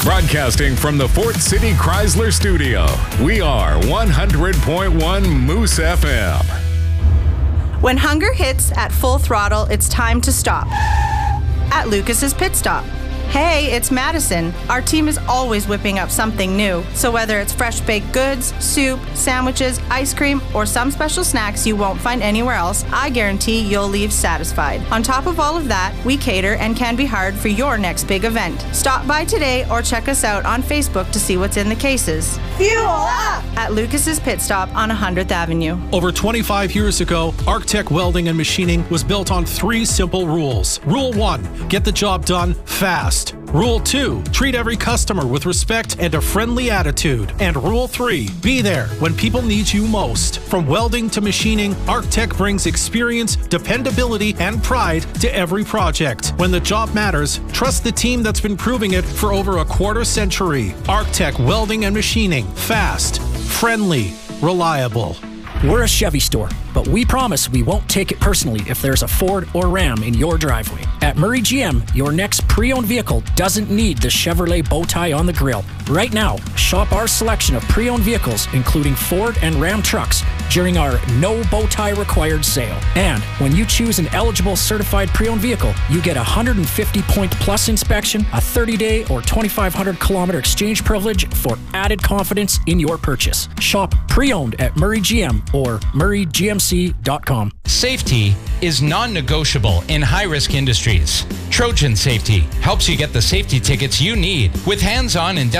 Broadcasting from the Fort City Chrysler Studio, we are 100.1 Moose FM. When hunger hits at full throttle, it's time to stop. At Lucas's Pit Stop. Hey, it's Madison. Our team is always whipping up something new. So whether it's fresh baked goods, soup, sandwiches, ice cream, or some special snacks you won't find anywhere else, I guarantee you'll leave satisfied. On top of all of that, we cater and can be hard for your next big event. Stop by today or check us out on Facebook to see what's in the cases. Fuel up! At Lucas's Pit Stop on 100th Avenue. Over 25 years ago, Arctech Welding and Machining was built on 3 simple rules. Rule 1, get the job done fast. Rule 2, treat every customer with respect and a friendly attitude. And Rule 3, be there when people need you most. From welding to machining, Arctech brings experience, dependability, and pride to every project. When the job matters, trust the team that's been proving it for over a quarter century. Arctech Welding and Machining. Fast, friendly, reliable. We're a Chevy store, but we promise we won't take it personally if there's a Ford or Ram in your driveway. At Murray GM, your next pre-owned vehicle doesn't need the Chevrolet bow tie on the grill. Right now, shop our selection of pre-owned vehicles, including Ford and Ram trucks, during our no bow tie required sale. And when you choose an eligible certified pre-owned vehicle, you get a 150-point plus inspection, a 30-day or 2,500-kilometer exchange privilege for added confidence in your purchase. Shop pre-owned at Murray GM or murraygmc.com. Safety is non-negotiable in high-risk industries. Trojan Safety helps you get the safety tickets you need with hands-on and